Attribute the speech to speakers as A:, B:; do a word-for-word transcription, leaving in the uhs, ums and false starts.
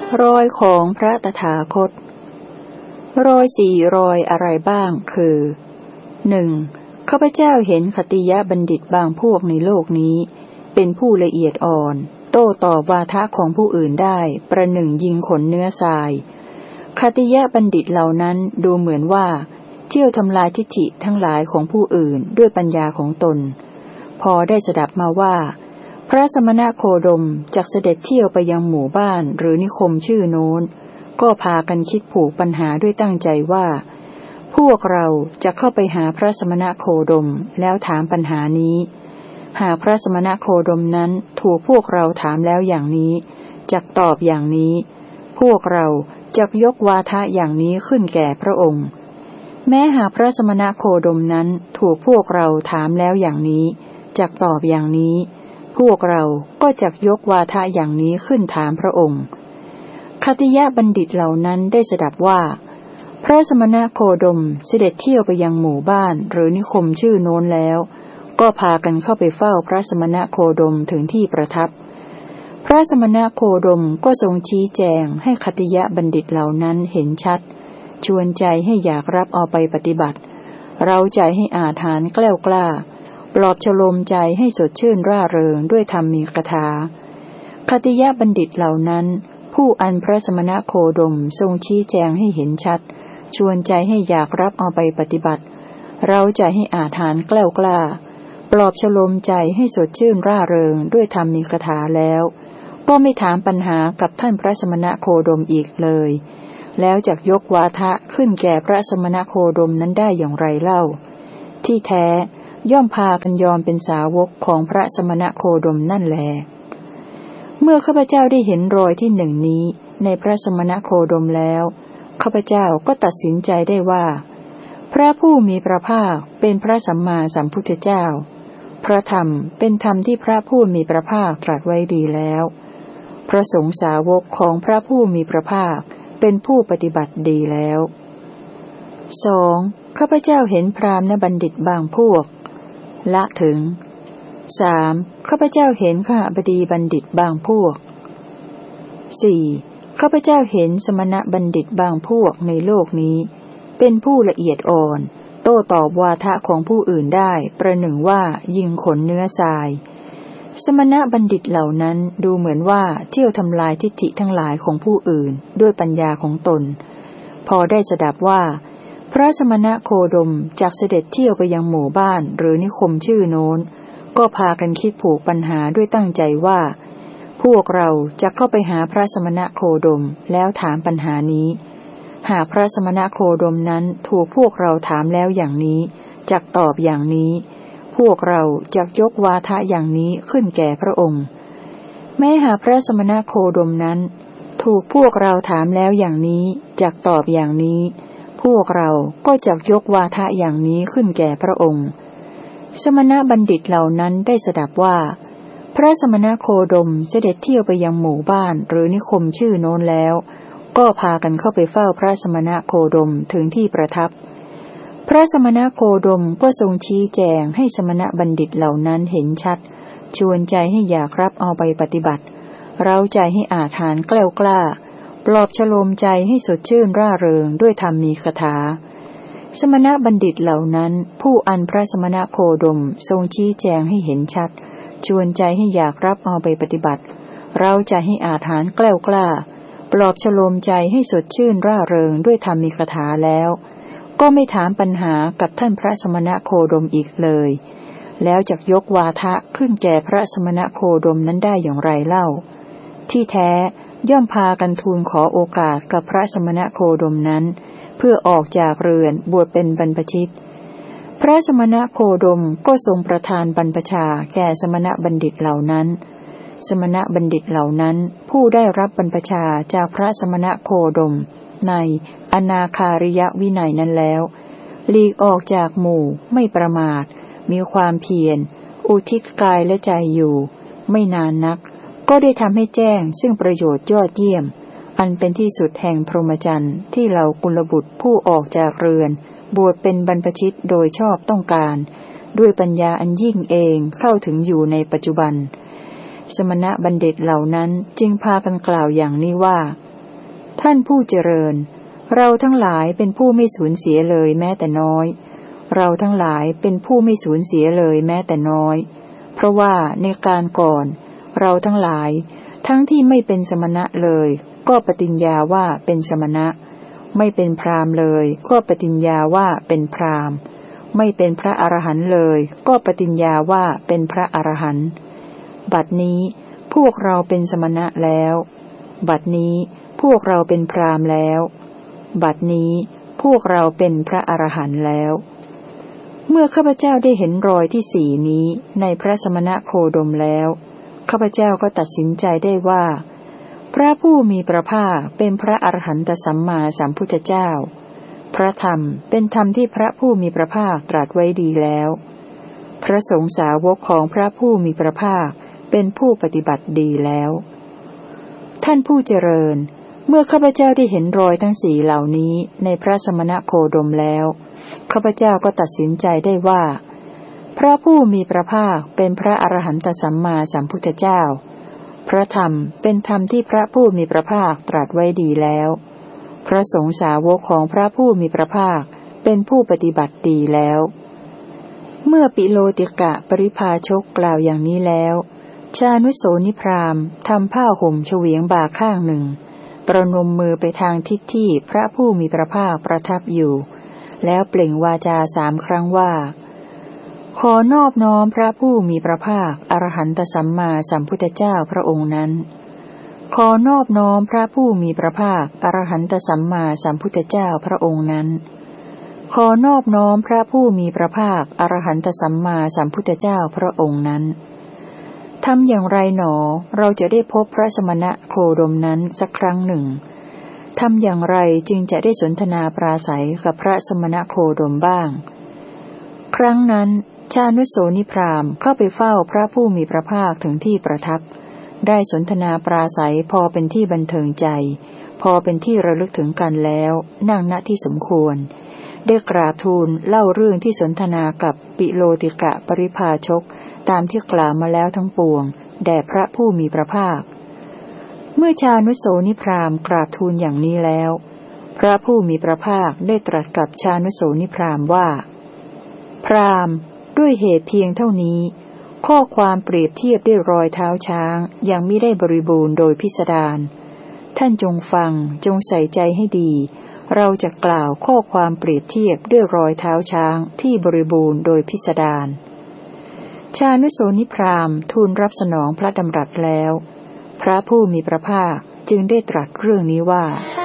A: รอยของพระตถาคตรอยสี่รอยอะไรบ้างคือหนึ่งข้าพเจ้าเห็นคติยบัณฑิตบางพวกในโลกนี้เป็นผู้ละเอียดอ่อนโต้ตอบวาทะของผู้อื่นได้ประหนึ่งยิงขนเนื้อทรายคติยบัณฑิตเหล่านั้นดูเหมือนว่าเที่ยวทำลายทิฏฐิทั้งหลายของผู้อื่นด้วยปัญญาของตนพอได้สดับมาว่าพระสมณโคดมจักเสด็จเที่ยวไปยังหมู่บ้านหรือนิคมชื่อโน้นก็พากันคิดผูกปัญหาด้วยตั้งใจว่าพวกเราจะเข้าไปหาพระสมณโคดมแล้วถามปัญหานี้หากพระสมณโคดมนั้นถูกพวกเราถามแล้วอย่างนี้จักตอบอย่างนี้พวกเราจักยกวาทะอย่างนี้ขึ้นแก่พระองค์แม้หากพระสมณโคดมนั้นถูกพวกเราถามแล้วอย่างนี้จักตอบอย่างนี้พวกเราก็จักยกวาทะอย่างนี้ขึ้นถามพระองค์คติยบัณฑิตเหล่านั้นได้สดับว่าพระสมณโคดมเสด็จเที่ยวไปยังหมู่บ้านหรือนิคมชื่อโน้นแล้วก็พากันเข้าไปเฝ้าพระสมณโคดมถึงที่ประทับพระสมณโคดมก็ทรงชี้แจงให้คติยบัณฑิตเหล่านั้นเห็นชัดชวนใจให้อยากรับเอาไปปฏิบัติเราใจให้อาถรรพ์แกล้วกล้าปลอบฉโลมใจให้สดชื่นร่าเริงด้วยธรรมมีคาถาคติยบัณฑิตเหล่านั้นผู้อันพระสมณโคดมทรงชี้แจงให้เห็นชัดชวนใจให้อยากรับเอาไปปฏิบัติเราใจให้อาถรรพ์แกล้วกล้าปลอบฉโลมใจให้สดชื่นร่าเริงด้วยธรรมมีคาถาแล้วก็ไม่ถามปัญหากับท่านพระสมณโคดมอีกเลยแล้วจักยกวาทะขึ้นแก่พระสมณโคดมนั้นได้อย่างไรเล่าที่แท้ย่อมพากันยอมเป็นสาวกของพระสมณโคดมนั่นแลเมื่อข้าพเจ้าได้เห็นรอยที่หนึ่งนี้ในพระสมณโคดมแล้วข้าพเจ้าก็ตัดสินใจได้ว่าพระผู้มีพระภาคเป็นพระสัมมาสัมพุทธเจ้าพระธรรมเป็นธรรมที่พระผู้มีพระภาคตรัสไว้ดีแล้วพระสงฆ์สาวกของพระผู้มีพระภาคเป็นผู้ปฏิบัติดีแล้วสองข้าพเจ้าเห็นพราหมณ์บัณฑิตบางพวกละถึงสามข้าพเจ้าเห็นข้าบดีบัณฑิตบางพวกสี่ข้าพเจ้าเห็นสมณบัณฑิตบางพวกในโลกนี้เป็นผู้ละเอียดอ่อนโต้ตอบวาทะของผู้อื่นได้ประหนึ่งว่ายิงขนเนื้อทรายสมณบัณฑิตเหล่านั้นดูเหมือนว่าเที่ยวทำลายทิฏฐิทั้งหลายของผู้อื่นด้วยปัญญาของตนพอได้สดับว่าพระสมณโคดมจากเสด็จเที่ยวไปยังหมู่บ้านหรือนิคมชื่อโน้นก็พากันคิดผูกปัญหาด้วยตั้งใจว่าพวกเราจะเข้าไปหาพระสมณโคดมแล้วถามปัญหานี้หากพระสมณโคดมนั้นถูกพวกเราถามแล้วอย่างนี้จักตอบอย่างนี้พวกเราจักยกวาทะอย่างนี้ขึ้นแก่พระองค์แม้หากพระสมณโคดมนั้นถูกพวกเราถามแล้วอย่างนี้จักตอบอย่างนี้พวกเราก็จักยกวาทะอย่างนี้ขึ้นแก่พระองค์สมณบัณฑิตเหล่านั้นได้สดับว่าพระสมณโคดมเสด็จเที่ยวไปยังหมู่บ้านหรือนิคมชื่อโน้นแล้วก็พากันเข้าไปเฝ้าพระสมณโคดมถึงที่ประทับพระสมณโคดมก็ทรงชี้แจงให้สมณบัณฑิตเหล่านั้นเห็นชัดชวนใจให้อยากรับเอาไปปฏิบัติเร้าใจให้อาถรรพ์แกล้วกล้าปลอบฉโลมใจให้สดชื่นร่าเริงด้วยธรรมมีคาถาสมณบัณฑิตเหล่านั้นผู้อันพระสมณโคดมทรงชี้แจงให้เห็นชัดชวนใจให้อยากรับเอาไปปฏิบัติเร้าใจให้อาถรรพ์แกล้วกล้าปลอบฉโลมใจให้สดชื่นร่าเริงด้วยธรรมมีคาถาแล้วก็ไม่ถามปัญหากับท่านพระสมณโคดมอีกเลยแล้วจักยกวาทะขึ้นแก่พระสมณโคดมนั้นได้อย่างไรเล่าที่แท้ย่อมพากันทูลขอโอกาสกับพระสมณโคดมนั้นเพื่อออกจากเรือนบวชเป็นบรรพชิตพระสมณโคดมก็ทรงประทานบรรพชาแก่สมณบัณฑิตเหล่านั้นสมณบัณฑิตเหล่านั้นผู้ได้รับบรรพชาจากพระสมณโคดมในอนาคาริยวินัยนั้นแล้วหลีกออกจากหมู่ไม่ประมาทมีความเพียรอุทิศกายและใจอยู่ไม่นานนักก็ได้ทำให้แจ้งซึ่งประโยชน์ยอดเยี่ยมอันเป็นที่สุดแห่งพรหมจรรย์ที่เหล่ากุลบุตรผู้ออกจากเรือนบวชเป็นบรรพชิตโดยชอบต้องการด้วยปัญญาอันยิ่งเองเข้าถึงอยู่ในปัจจุบันสมณบัณฑิตเหล่านั้นจึงพากันกล่าวอย่างนี้ว่าท่านผู้เจริญเราทั้งหลายเป็นผู้ไม่สูญเสียเลยแม้แต่น้อยเราทั้งหลายเป็นผู้ไม่สูญเสียเลยแม้แต่น้อยเพราะว่าในการก่อนเราทั้งหลายทั้งที่ไม่เป็นสมณะเลยก็ปฏิญญาว่าเป็นสมณะไม่เป็นพราหมณ์เลยก็ปฏิญญาว่าเป็นพราหมณ์ไม่เป็นพระอรหันต์เลยก็ปฏิญญาว่าเป็นพระอรหันต์บัดนี้พวกเราเป็นสมณะแล้วบัดนี้พวกเราเป็นพราหมณ์แล้วบัดนี้พวกเราเป็นพระอรหันต์แล้วเมื่อข้าพเจ้าได้เห็นรอยที่สี่นี้ในพระสมณะโคดมแล้วข้าพเจ้าก็ตัดสินใจได้ว่าพระผู้มีพระภาคเป็นพระอรหันตสัมมาสัมพุทธเจ้าพระธรรมเป็นธรรมที่พระผู้มีพระภาคตรัสไว้ดีแล้วพระสงฆ์สาวกของพระผู้มีพระภาคเป็นผู้ปฏิบัติดีแล้วท่านผู้เจริญเมื่อข้าพเจ้าได้เห็นรอยทั้งสี่เหล่านี้ในพระสมณโคดมแล้วข้าพเจ้าก็ตัดสินใจได้ว่าพระผู้มีพระภาคเป็นพระอรหันตสัมมาสัมพุทธเจ้าพระธรรมเป็นธรรมที่พระผู้มีพระภาคตรัสไว้ดีแล้วพระสงฆ์สาวกของพระผู้มีพระภาคเป็นผู้ปฏิบัติดีแล้วเมื่อปิโลติกะปริภาชกกล่าวอย่างนี้แล้วชานุโสนิพรามทำผ้าห่มเฉวียงบ่าข้างหนึ่งประนมมือไปทางทิศที่พระผู้มีพระภาคประทับอยู่แล้วเปล่งวาจาสามครั้งว่าขอนอบน้อมพระผู้มีพระภาคอรหันตสัมมาสัมพุทธเจ้าพระองค์นั้นขอนอบน้อมพระผู้มีพระภาคอรหันตสัมมาสัมพุทธเจ้าพระองค์นั้นขอนอบน้อมพระผู้มีพระภาคอรหันตสัมมาสัมพุทธเจ้าพระองค์นั้นทำอย่างไรหนอเราจะได้พบพระสมณะโคดมนั้นสักครั้งหนึ่งทำอย่างไรจึงจะได้สนทนาปราศัยกับพระสมณะโคดมบ้างครั้งนั้นชานุโสนิพรามเข้าไปเฝ้าพระผู้มีพระภาคถึงที่ประทับได้สนทนาปราศัยพอเป็นที่บันเทิงใจพอเป็นที่ระลึกถึงกันแล้วนั่งณที่สมควรได้กราบทูลเล่าเรื่องที่สนทนากับปิโลติกะปริภาชกตามที่กล่าวมาแล้วทั้งปวงแด่พระผู้มีพระภาคเมื่อชานุโสนิพรามกราบทูลอย่างนี้แล้วพระผู้มีพระภาคได้ตรัสกับชานุโสนิพรามว่าพราหมณ์ด้วยเหตุเพียงเท่านี้ข้อความเปรียบเทียบด้วยรอยเท้าช้างยังมิได้บริบูรณ์โดยพิสดารท่านจงฟังจงใส่ใจให้ดีเราจะกล่าวข้อความเปรียบเทียบด้วยรอยเท้าช้างที่บริบูรณ์โดยพิสดารชานุโสนิพรามทูลรับสนองพระดำรัสแล้วพระผู้มีพระภาคจึงได้ตรัสเรื่องนี้ว่า